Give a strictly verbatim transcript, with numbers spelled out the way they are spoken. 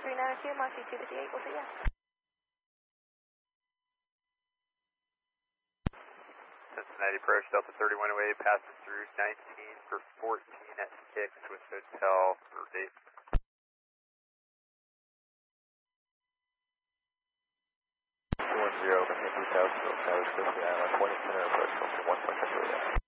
three nine two, Moxie two fifty-eight, we'll see ya. Cincinnati approach, Delta thirty-one oh eight, passes through nineteen for fourteen at six with hotel for date. two one zero, maintain three thousand, Tower Swiftly Island, twenty center approach, one point two.